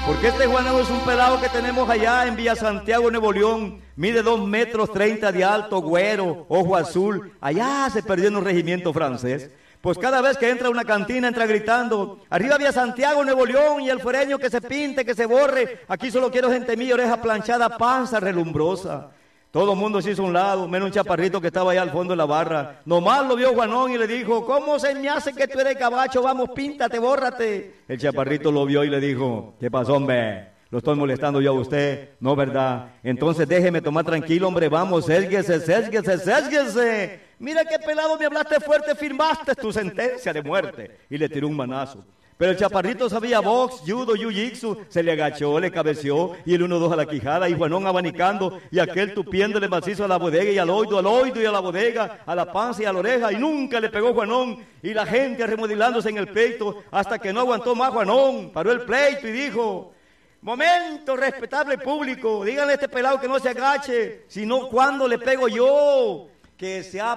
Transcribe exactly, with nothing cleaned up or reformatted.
Porque este Juanón es un pelado que tenemos allá en Villa Santiago, Nuevo León. Mide dos metros treinta de alto, güero, ojo azul. Allá se perdió en un regimiento francés. Pues cada vez que entra a una cantina entra gritando: arriba Villa Santiago, Nuevo León, y el fuereño que se pinte, que se borre. Aquí solo quiero gente mía, oreja planchada, panza relumbrosa. Todo el mundo se hizo a un lado, menos un chaparrito que estaba allá al fondo de la barra. Nomás lo vio Juanón y le dijo: ¿cómo se me hace que tú eres cabacho? Vamos, píntate, bórrate. El chaparrito lo vio y le dijo: ¿qué pasó, hombre? ¿Lo estoy molestando yo a usted? No, ¿verdad? Entonces déjeme tomar tranquilo, hombre. Vamos, sésguese, sésguese, sésguese. Mira qué pelado, me hablaste fuerte, firmaste tu sentencia de muerte. Y le tiró un manazo. Pero el chaparrito sabía box, judo, jiu-jitsu, se le agachó, le cabeció, y el uno dos a la quijada, y Juanón abanicando, y aquel tupiéndole macizo a la bodega, y al oído, al oído, y a la bodega, a la panza y a la oreja, y nunca le pegó Juanón, y la gente remodelándose en el peito, hasta que no aguantó más Juanón, paró el pleito y dijo: momento, respetable público, díganle a este pelado que no se agache, sino cuando le pego yo, que se ha